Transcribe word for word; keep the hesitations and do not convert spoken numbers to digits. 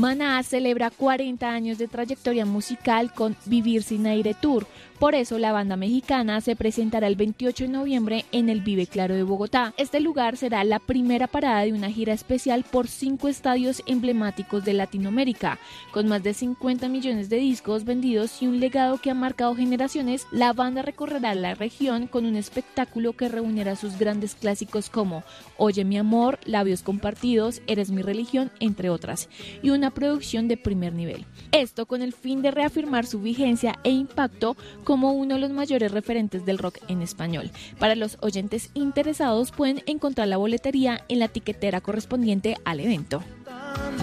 Maná celebra cuarenta años de trayectoria musical con Vivir Sin Aire Tour. Por eso la banda mexicana se presentará el veintiocho de noviembre en el Vive Claro de Bogotá. Este lugar será la primera parada de una gira especial por cinco estadios emblemáticos de Latinoamérica. Con más de cincuenta millones de discos vendidos y un legado que ha marcado generaciones, la banda recorrerá la región con un espectáculo que reunirá sus grandes clásicos como Oye mi amor, Labios compartidos, Eres mi religión, entre otras, y una producción de primer nivel. Esto con el fin de reafirmar su vigencia e impacto como uno de los mayores referentes del rock en español. Para los oyentes interesados pueden encontrar la boletería en la tiquetera correspondiente al evento.